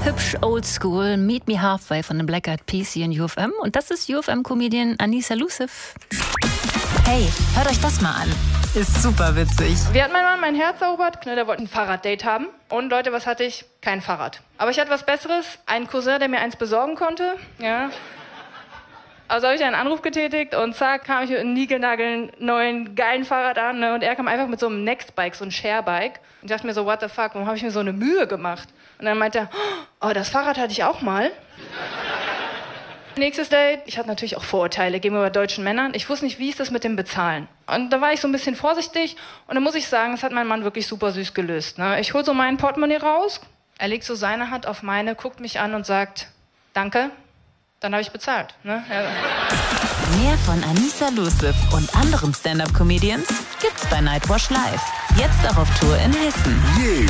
Hübsch oldschool, Meet Me Halfway von den Black Eyed Peas hier in UFM. Und das ist UFM-Comedian Anissa Lusif. Hey, hört euch das mal an. Ist super witzig. Wie hat mein Mann mein Herz erobert? Der wollte ein Fahrraddate haben. Und Leute, was hatte ich? Kein Fahrrad. Aber ich hatte was Besseres. Einen Cousin, der mir eins besorgen konnte. Ja. Also habe ich einen Anruf getätigt und zack, kam ich mit einem niegelnagelneuen, geilen Fahrrad an. Ne? Und er kam einfach mit so einem Nextbike, so einem Sharebike. Und ich dachte mir so, what the fuck, warum habe ich mir so eine Mühe gemacht? Und dann meinte er, oh, das Fahrrad hatte ich auch mal. Nächstes Date, ich hatte natürlich auch Vorurteile gegenüber deutschen Männern. Ich wusste nicht, wie ist das mit dem Bezahlen. Und da war ich so ein bisschen vorsichtig. Und dann muss ich sagen, das hat mein Mann wirklich super süß gelöst. Ne? Ich hole so mein Portemonnaie raus, er legt so seine Hand auf meine, guckt mich an und sagt, danke. Dann habe ich bezahlt. Ne? Ja. Mehr von Anissa Lusif und anderen Stand-Up-Comedians gibt's bei Nightwash Live. Jetzt auch auf Tour in Hessen.